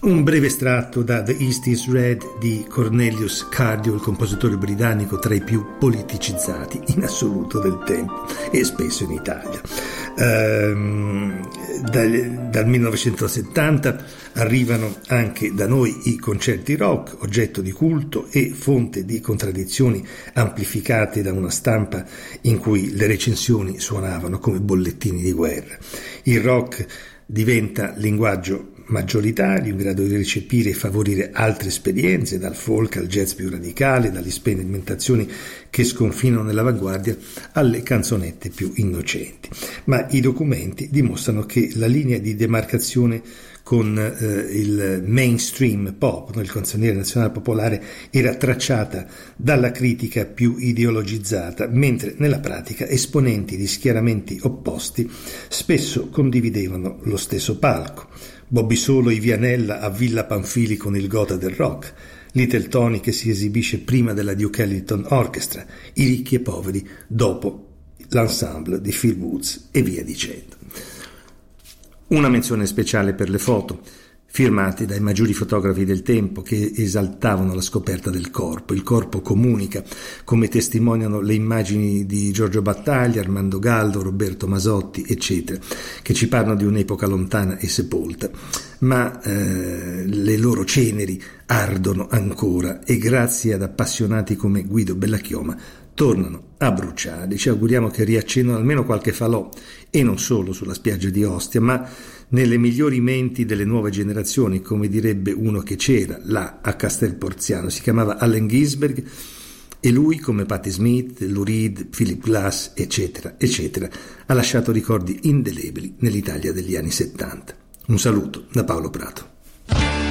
Un breve estratto da The East is Red di Cornelius Cardew, il compositore britannico tra i più politicizzati in assoluto del tempo e spesso in Italia. Dal 1970 arrivano anche da noi i concerti rock, oggetto di culto e fonte di contraddizioni amplificate da una stampa in cui le recensioni suonavano come bollettini di guerra. Il rock diventa linguaggio maggioritario, in grado di recepire e favorire altre esperienze, dal folk al jazz più radicale, dalle sperimentazioni che sconfinano nell'avanguardia alle canzonette più innocenti. Ma i documenti dimostrano che la linea di demarcazione con il mainstream pop, il canzoniere nazionale popolare, era tracciata dalla critica più ideologizzata, mentre nella pratica esponenti di schieramenti opposti spesso condividevano lo stesso palco. Bobby Solo e Vianella a Villa Pamphili con il Gotha del rock, Little Tony che si esibisce prima della Duke Ellington Orchestra, i ricchi e poveri dopo l'ensemble di Phil Woods e via dicendo. Una menzione speciale per le foto, firmate dai maggiori fotografi del tempo che esaltavano la scoperta del corpo. Il corpo comunica, come testimoniano le immagini di Giorgio Battaglia, Armando Gallo, Roberto Masotti, eccetera, che ci parlano di un'epoca lontana e sepolta. Ma le loro ceneri ardono ancora e grazie ad appassionati come Guido Bellachioma tornano a bruciare. Ci auguriamo che riaccendano almeno qualche falò, e non solo sulla spiaggia di Ostia, ma nelle migliori menti delle nuove generazioni, come direbbe uno che c'era là a Castel Porziano. Si chiamava Allen Ginsberg e lui, come Patti Smith, Lou Reed, Philip Glass, eccetera, eccetera, ha lasciato ricordi indelebili nell'Italia degli anni 70. Un saluto da Paolo Prato.